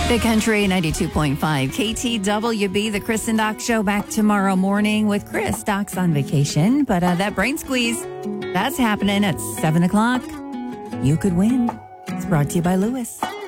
Big Country 92.5 KTWB, the Chris and Doc Show, back tomorrow morning with Chris. Doc's on vacation, but that brain squeeze, that's happening at 7 o'clock. You could win. It's brought to you by Lewis.